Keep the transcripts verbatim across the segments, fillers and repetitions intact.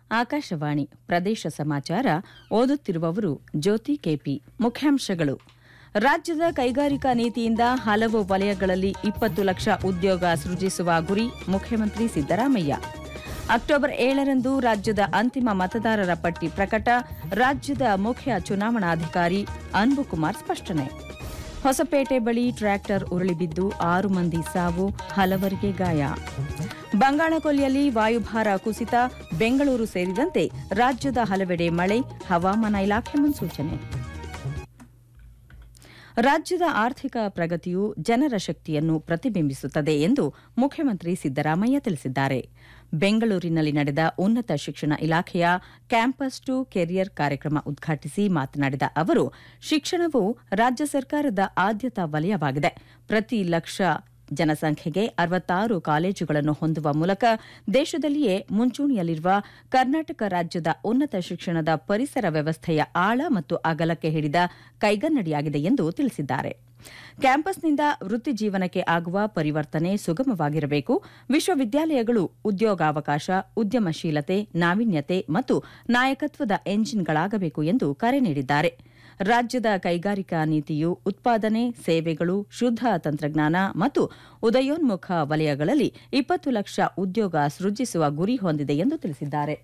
ಆಕಾಶವಾಣಿ ಪ್ರದೇಶ ಸಮಾಚಾರ ಓದುತ್ತಿರುವವರು ಜ್ಯೋತಿ ಕೆಪಿ. ಮುಖ್ಯಾಂಶಗಳು: ರಾಜ್ಯದ ಕೈಗಾರಿಕಾ ನೀತಿಯಿಂದ ಹಲವು ವಲಯಗಳಲ್ಲಿ ಇಪ್ಪತ್ತು ಲಕ್ಷ ಉದ್ಯೋಗ ಸೃಜಿಸುವ ಗುರಿ ಮುಖ್ಯಮಂತ್ರಿ ಸಿದ್ದರಾಮಯ್ಯ. ಅಕ್ಟೋಬರ್ ಏಳರಂದು ರಾಜ್ಯದ ಅಂತಿಮ ಮತದಾರರ ಪಟ್ಟಿ ಪ್ರಕಟ, ರಾಜ್ಯದ ಮುಖ್ಯ ಚುನಾವಣಾಧಿಕಾರಿ ಅನ್ಬುಕುಮಾರ್ ಸ್ಪಷ್ಟನೆ. ಹೊಸಪೇಟೆ ಬಳಿ ಟ್ರ್ಯಾಕ್ಟರ್ ಉರುಳಿಬಿದ್ದು ಆರು ಮಂದಿ ಸಾವು, ಹಲವರಿಗೆ ಗಾಯ. ಬಂಗಾಳಕೊಲ್ಲಿಯಲ್ಲಿ ವಾಯುಭಾರ ಕುಸಿತ, ಬೆಂಗಳೂರು ಸೇರಿದಂತೆ ರಾಜ್ಯದ ಹಲವೆಡೆ ಮಳೆ, ಹವಾಮಾನ ಇಲಾಖೆ ಮುನ್ಸೂಚನೆ. ರಾಜ್ಯದ ಆರ್ಥಿಕ ಪ್ರಗತಿಯು ಜನರ ಶಕ್ತಿಯನ್ನು ಪ್ರತಿಬಿಂಬಿಸುತ್ತದೆ ಎಂದು ಮುಖ್ಯಮಂತ್ರಿ ಸಿದ್ದರಾಮಯ್ಯ ತಿಳಿಸಿದ್ದಾರೆ. ಬೆಂಗಳೂರಿನಲ್ಲಿ ನಡೆದ ಉನ್ನತ ಶಿಕ್ಷಣ ಇಲಾಖೆಯ ಕ್ಯಾಂಪಸ್ ಟು ಕೆರಿಯರ್ ಕಾರ್ಯಕ್ರಮ ಉದ್ಘಾಟಿಸಿ ಮಾತನಾಡಿದ ಅವರು, ಶಿಕ್ಷಣವು ರಾಜ್ಯ ಸರ್ಕಾರದ ಆದ್ಯತಾ ವಲಯವಾಗಿದೆ. ಪ್ರತಿ ಲಕ್ಷ ಜನಸಂಖ್ಯೆಗೆ ಅರವತ್ತಾರು ಕಾಲೇಜುಗಳನ್ನು ಹೊಂದುವ ಮೂಲಕ ದೇಶದಲ್ಲಿಯೇ ಮುಂಚೂಣಿಯಲ್ಲಿರುವ ಕರ್ನಾಟಕ ರಾಜ್ಯದ ಉನ್ನತ ಶಿಕ್ಷಣದ ಪರಿಸರ ವ್ಯವಸ್ಥೆಯ ಆಳ ಮತ್ತು ಅಗಲಕ್ಕೆ ಹಿಡಿದ ಕೈಗನ್ನಡಿಯಾಗಿದೆ ಎಂದು ತಿಳಿಸಿದ್ದಾರೆ. ಕ್ಯಾಂಪಸ್ನಿಂದ ವೃತ್ತಿ ಜೀವನಕ್ಕೆ ಆಗುವ ಪರಿವರ್ತನೆ ಸುಗಮವಾಗಿರಬೇಕು. ವಿಶ್ವವಿದ್ಯಾಲಯಗಳು ಉದ್ಯೋಗಾವಕಾಶ, ಉದ್ಯಮಶೀಲತೆ, ನಾವೀನ್ಯತೆ ಮತ್ತು ನಾಯಕತ್ವದ ಎಂಜಿನ್ಗಳಾಗಬೇಕು ಎಂದು ಕರೆ ನೀಡಿದ್ದಾರೆ. ರಾಜ್ಯದ ಕೈಗಾರಿಕಾ ನೀತಿಯು ಉತ್ಪಾದನೆ, ಸೇವೆಗಳು, ಶುದ್ಧ ತಂತ್ರಜ್ಞಾನ ಮತ್ತು ಉದಯೋನ್ಮುಖ ವಲಯಗಳಲ್ಲಿ ಇಪ್ಪತ್ತು ಲಕ್ಷ ಉದ್ಯೋಗ ಸೃಜಿಸುವ ಗುರಿ ಹೊಂದಿದೆ ಎಂದು ತಿಳಿಸಿದ್ದಾರೆ.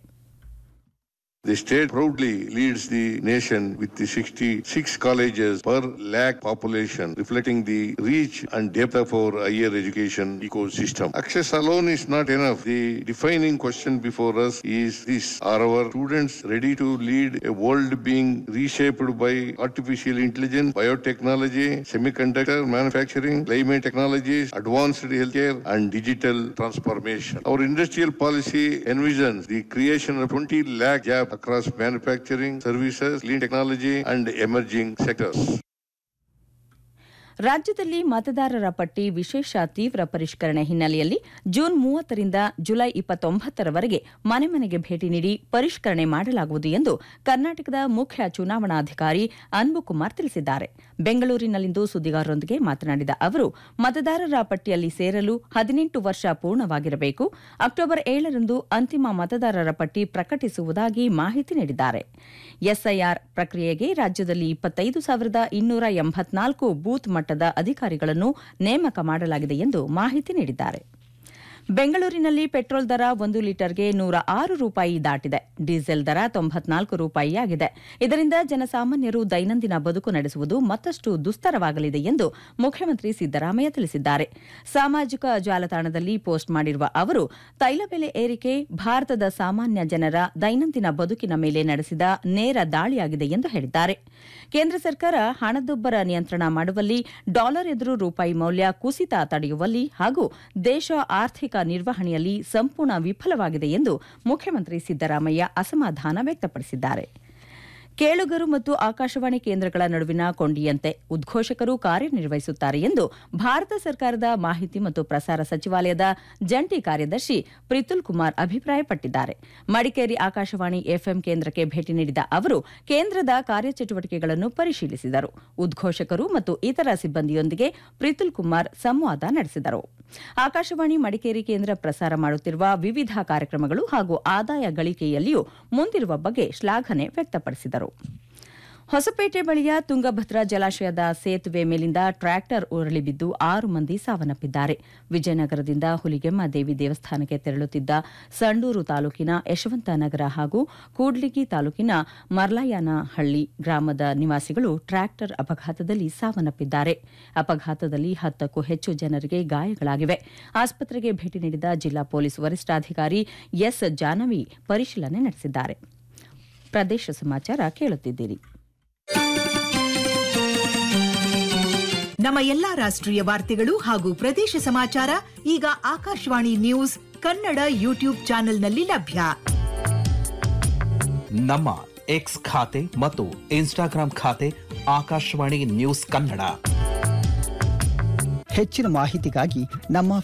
The state proudly leads the nation with the sixty-six colleges per lakh population, reflecting the reach and depth of our higher education ecosystem. Access alone is not enough. The defining question before us is this: are our students ready to lead a world being reshaped by artificial intelligence, biotechnology, semiconductor manufacturing, climate technologies, advanced healthcare, and digital transformation? Our industrial policy envisions the creation of twenty lakh jobs across manufacturing, services, clean technology, and emerging sectors. ರಾಜ್ಯದಲ್ಲಿ ಮತದಾರರ ಪಟ್ಟಿ ವಿಶೇಷ ತೀವ್ರ ಪರಿಷ್ಕರಣೆ ಹಿನ್ನೆಲೆಯಲ್ಲಿ June ಮೂವತ್ತರಿಂದ July ಇಪ್ಪತ್ತೊಂಬತ್ತರವರೆಗೆ ಮನೆ ಮನೆಗೆ ಭೇಟಿ ನೀಡಿ ಪರಿಷ್ಕರಣೆ ಮಾಡಲಾಗುವುದು ಎಂದು ಕರ್ನಾಟಕದ ಮುಖ್ಯ ಚುನಾವಣಾಧಿಕಾರಿ ಅನ್ಬುಕುಮಾರ್ ತಿಳಿಸಿದ್ದಾರೆ. ಬೆಂಗಳೂರಿನಲ್ಲಿಂದು ಸುದ್ದಿಗಾರರೊಂದಿಗೆ ಮಾತನಾಡಿದ ಅವರು, ಮತದಾರರ ಪಟ್ಟಿಯಲ್ಲಿ ಸೇರಲು ಹದಿನೆಂಟು ವರ್ಷ ಪೂರ್ಣವಾಗಿರಬೇಕು. ಅಕ್ಟೋಬರ್ ಏಳರಂದು ಅಂತಿಮ ಮತದಾರರ ಪಟ್ಟಿ ಪ್ರಕಟಿಸುವುದಾಗಿ ಮಾಹಿತಿ ನೀಡಿದ್ದಾರೆ. ಎಸ್ಐಆರ್ ಪ್ರಕ್ರಿಯೆಗೆ ರಾಜ್ಯದಲ್ಲಿ ಇಪ್ಪತ್ತೈದು ಸಾವಿರದ ಇನ್ನೂರ ಎಂಬತ್ನಾಲ್ಕು ಬೂತ್ ಮಟ್ಟದ ಅಧಿಕಾರಿಗಳನ್ನು ನೇಮಕ ಮಾಡಲಾಗಿದೆ ಎಂದು ಮಾಹಿತಿ ನೀಡಿದ್ದಾರೆ. ಬೆಂಗಳೂರಿನಲ್ಲಿ ಪೆಟ್ರೋಲ್ ದರ ಒಂದು ಲೀಟರ್ಗೆ ನೂರ ಆರು ರೂಪಾಯಿ ದಾಟಿದೆ. ಡೀಸೆಲ್ ದರ ತೊಂಬತ್ನಾಲ್ಕು ರೂಪಾಯಿಯಾಗಿದೆ. ಇದರಿಂದ ಜನಸಾಮಾನ್ಯರು ದೈನಂದಿನ ಬದುಕು ನಡೆಸುವುದು ಮತ್ತಷ್ಟು ದುಸ್ತರವಾಗಲಿದೆ ಎಂದು ಮುಖ್ಯಮಂತ್ರಿ ಸಿದ್ದರಾಮಯ್ಯ ತಿಳಿಸಿದ್ದಾರೆ. ಸಾಮಾಜಿಕ ಜಾಲತಾಣದಲ್ಲಿ ಪೋಸ್ಟ್ ಮಾಡಿರುವ ಅವರು, ತೈಲ ಬೆಲೆ ಏರಿಕೆ ಭಾರತದ ಸಾಮಾನ್ಯ ಜನರ ದೈನಂದಿನ ಬದುಕಿನ ಮೇಲೆ ನಡೆಸಿದ ನೇರ ದಾಳಿಯಾಗಿದೆ ಎಂದು ಹೇಳಿದ್ದಾರೆ. ಕೇಂದ್ರ ಸರ್ಕಾರ ಹಣದುಬ್ಬರ ನಿಯಂತ್ರಣ ಮಾಡುವಲ್ಲಿ, ಡಾಲರ್ ಎದುರು ರೂಪಾಯಿ ಮೌಲ್ಯ ಕುಸಿತ ತಡೆಯುವಲ್ಲಿ ಹಾಗೂ ದೇಶ ಆರ್ಥಿಕ ನಿರ್ವಹಣೆಯಲ್ಲಿ ಸಂಪೂರ್ಣ ವಿಫಲವಾಗಿದೆ ಎಂದು ಮುಖ್ಯಮಂತ್ರಿ ಸಿದ್ದರಾಮಯ್ಯ ಅಸಮಾಧಾನ ವ್ಯಕ್ತಪಡಿಸಿದ್ದಾರೆ. ಕೇಳುಗರು ಮತ್ತು ಆಕಾಶವಾಣಿ ಕೇಂದ್ರಗಳ ನಡುವಿನ ಕೊಂಡಿಯಂತೆ ಉದ್ಘೋಷಕರು ಕಾರ್ಯನಿರ್ವಹಿಸುತ್ತಾರೆ ಎಂದು ಭಾರತ ಸರ್ಕಾರದ ಮಾಹಿತಿ ಮತ್ತು ಪ್ರಸಾರ ಸಚಿವಾಲಯದ ಜಂಟಿ ಕಾರ್ಯದರ್ಶಿ ಪ್ರಿತುಲ್ ಕುಮಾರ್ ಅಭಿಪ್ರಾಯಪಟ್ಟಿದ್ದಾರೆ. ಮಡಿಕೇರಿ ಆಕಾಶವಾಣಿ ಎಫ್ಎಂ ಕೇಂದ್ರಕ್ಕೆ ಭೇಟಿ ನೀಡಿದ ಅವರು ಕೇಂದ್ರದ ಕಾರ್ಯಚಟುವಟಿಕೆಗಳನ್ನು ಪರಿಶೀಲಿಸಿದರು. ಉದ್ಘೋಷಕರು ಮತ್ತು ಇತರ ಸಿಬ್ಬಂದಿಯೊಂದಿಗೆ ಪ್ರಿತುಲ್ ಕುಮಾರ್ ಸಂವಾದ ನಡೆಸಿದರು. ಆಕಾಶವಾಣಿ ಮಡಿಕೇರಿ ಕೇಂದ್ರ ಪ್ರಸಾರ ಮಾಡುತ್ತಿರುವ ವಿವಿಧ ಕಾರ್ಯಕ್ರಮಗಳು ಹಾಗೂ ಆದಾಯ ಗಳಿಕೆಯಲ್ಲಿಯೂ ಮುಂದಿರುವ ಬಗ್ಗೆ ಶ್ಲಾಘನೆ ವ್ಯಕ್ತಪಡಿಸಿದರು. ಹೊಸಪೇಟೆ ಬಳಿಯ ತುಂಗಭದ್ರಾ ಜಲಾಶಯದ ಸೇತುವೆ ಮೇಲಿಂದ ಟ್ರ್ಯಾಕ್ಟರ್ ಉರುಳಿಬಿದ್ದು ಆರು ಮಂದಿ ಸಾವನ್ನಪ್ಪಿದ್ದಾರೆ. ವಿಜಯನಗರದಿಂದ ಹುಲಿಗೆಮ್ಮ ದೇವಿ ದೇವಸ್ಥಾನಕ್ಕೆ ತೆರಳುತ್ತಿದ್ದ ಸಂಡೂರು ತಾಲೂಕಿನ ಯಶವಂತನಗರ ಹಾಗೂ ಕೂಡ್ಲಿಗಿ ತಾಲೂಕಿನ ಮರ್ಲಾಯನಹಳ್ಳಿ ಗ್ರಾಮದ ನಿವಾಸಿಗಳು ಟ್ರ್ಯಾಕ್ಟರ್ ಅಪಘಾತದಲ್ಲಿ ಸಾವನ್ನಪ್ಪಿದ್ದಾರೆ. ಅಪಘಾತದಲ್ಲಿ ಹತ್ತಕ್ಕೂ ಹೆಚ್ಚು ಜನರಿಗೆ ಗಾಯಗಳಾಗಿವೆ. ಆಸ್ಪತ್ರೆಗೆ ಭೇಟಿ ನೀಡಿದ ಜಿಲ್ಲಾ ಪೊಲೀಸ್ ವರಿಷ್ಠಾಧಿಕಾರಿ ಎಸ್ ಜಾನವಿ ಪರಿಶೀಲನೆ ನಡೆಸಿದ್ದಾರೆ. ಪ್ರದೇಶ ಸಮಾಚಾರ ಕೇಳುತ್ತಿದ್ದೀರಿ. ನಮ್ಮ ಎಲ್ಲಾ ರಾಷ್ಟ್ರೀಯ ವಾರ್ತೆಗಳು ಹಾಗೂ ಪ್ರದೇಶ ಸಮಾಚಾರ ಈಗ ಆಕಾಶವಾಣಿ ನ್ಯೂಸ್ ಕನ್ನಡ ಯೂಟ್ಯೂಬ್ ಚಾನೆಲ್ನಲ್ಲಿ ಲಭ್ಯ. ನಮ್ಮ ಎಕ್ಸ್ ಖಾತೆ ಮತ್ತು ಇನ್ಸ್ಟಾಗ್ರಾಂ ಖಾತೆ ಆಕಾಶವಾಣಿ ನ್ಯೂಸ್ ಕನ್ನಡ. ಹೆಚ್ಚಿನ ಮಾಹಿತಿಗಾಗಿ ನಮ್ಮ